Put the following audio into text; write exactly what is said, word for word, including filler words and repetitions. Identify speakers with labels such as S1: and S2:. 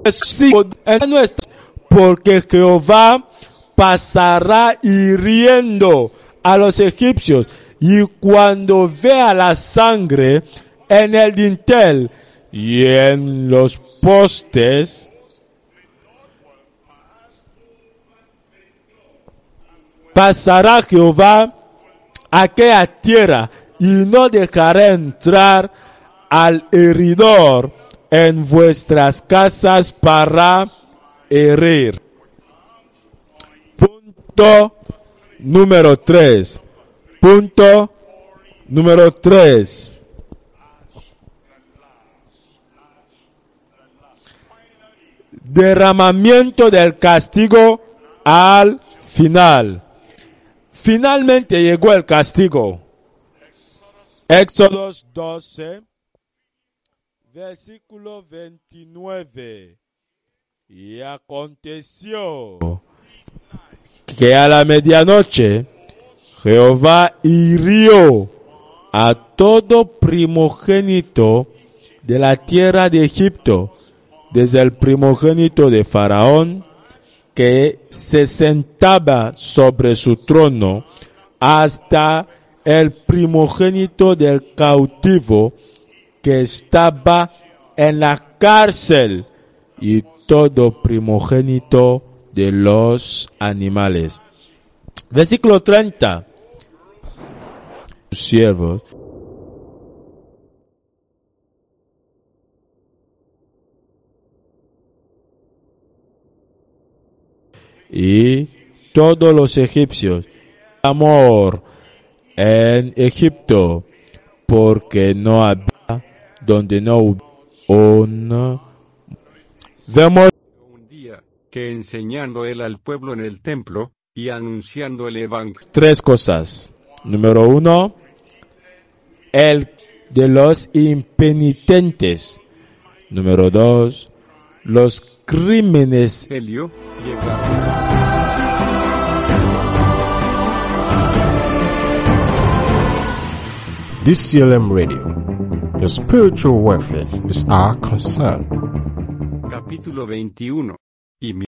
S1: sí, porque Jehová pasará hiriendo a los egipcios, y cuando vea la sangre en el dintel y en los postes, pasará Jehová aquella tierra y no dejará entrar al heridor en vuestras casas para herir. Punto número tres. Punto número tres. Derramamiento del castigo al final. Finalmente llegó el castigo. Éxodo doce, versículo veintinueve. Y aconteció que a la medianoche Jehová hirió a todo primogénito de la tierra de Egipto, desde el primogénito de Faraón, que se sentaba sobre su trono, hasta el primogénito del cautivo que estaba en la cárcel, y todo primogénito de los animales. Versículo treinta. Siervos y todos los egipcios, amor en Egipto, porque no había donde no hubo un. Vemos
S2: un día que enseñando él al pueblo en el templo y anunciando el evangelio.
S1: Tres cosas. Número uno, el de los impenitentes. Número dos, los crímenes.
S2: Helio
S3: D C L M Radio. The spiritual welfare is our concern.
S2: Capítulo veintiuno. Y